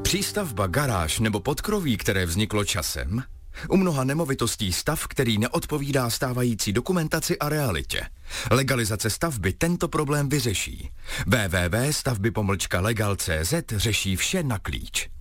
Přístavba, garáž nebo podkroví, které vzniklo časem? U mnoha nemovitostí stav, který neodpovídá stávající dokumentaci a realitě. Legalizace stavby tento problém vyřeší. www.stavby-legal.cz řeší vše na klíč.